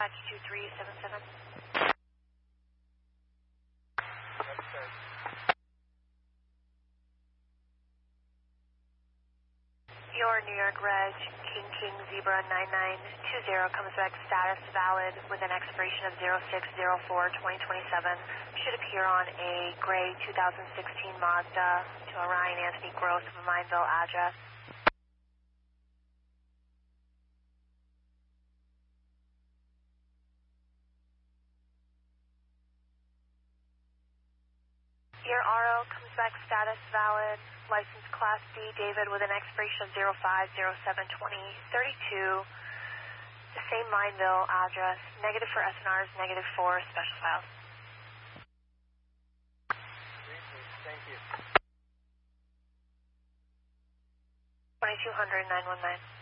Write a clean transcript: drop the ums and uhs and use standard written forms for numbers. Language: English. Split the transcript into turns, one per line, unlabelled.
Dispatch 2377. Your New York Reg, King Zebra 9920 comes back status valid with an expiration of 06/04/2027. Should appear on a gray 2016 Mazda to a Ryan Anthony Gross of a Mineville address. Your RO comes back status valid, license Class D, David, with an expiration of 05/07/2032. The same Mineville address, negative for SNRs, negative for special files.
Thank you.
2200 919.